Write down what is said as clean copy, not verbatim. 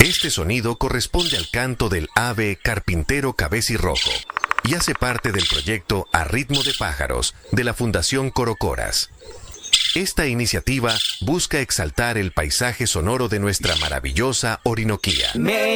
Este sonido corresponde al canto del ave carpintero cabecirrojo y hace parte del proyecto A Ritmo de Pájaros de la Fundación Corocoras. Esta iniciativa busca exaltar el paisaje sonoro de nuestra maravillosa Orinoquía.